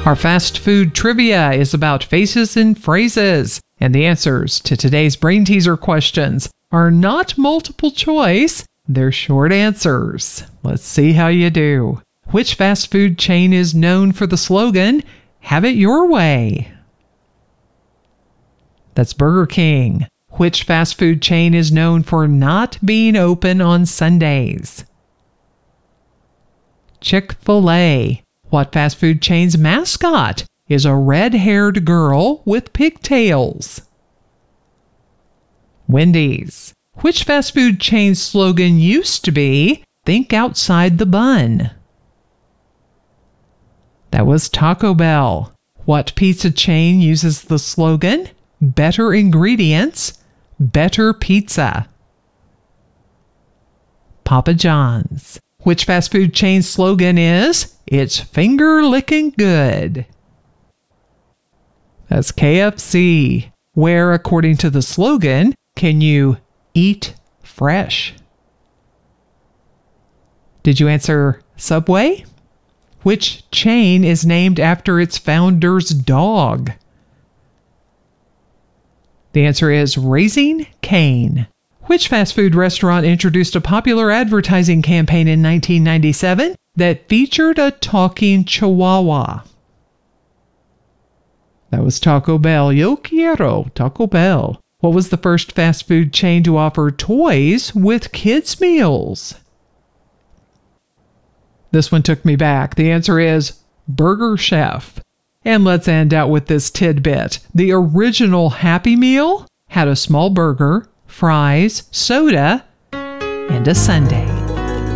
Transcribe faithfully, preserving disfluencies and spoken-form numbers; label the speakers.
Speaker 1: Our fast food trivia is about faces and phrases, and the answers to today's brain teaser questions are not multiple choice, they're short answers. Let's see how you do. Which fast food chain is known for the slogan, "Have it your way"? That's Burger King. Which fast food chain is known for not being open on Sundays? Chick-fil-A. What fast food chain's mascot is a red-haired girl with pigtails? Wendy's. Which fast food chain's slogan used to be, "Think outside the bun"? That was Taco Bell. What pizza chain uses the slogan, "Better ingredients, better pizza"? Papa John's. Which fast food chain's slogan is, "It's finger-licking good"? That's K F C. Where, according to the slogan, can you eat fresh? Did you answer Subway? Which chain is named after its founder's dog? The answer is Raising Cane. Which fast food restaurant introduced a popular advertising campaign in nineteen ninety-seven that featured a talking chihuahua? That was Taco Bell. Yo quiero Taco Bell. What was the first fast food chain to offer toys with kids' meals? This one took me back. The answer is Burger Chef. And let's end out with this tidbit. The original Happy Meal had a small burger, fries, soda, and a sundae.